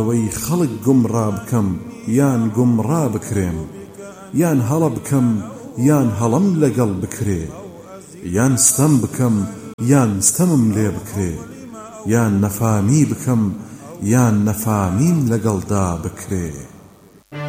ئەوەی خەڵک گومڕا بکەم یان گومڕا بکرێم، یان هەڵە بکەم یان هەڵەم لەگەڵ بکرێ، یان ستەم بکەم یان ستەمم لێ بکرێ، یان نەفامی بکەم یان نەفامیم لەگەڵدا بکرێ.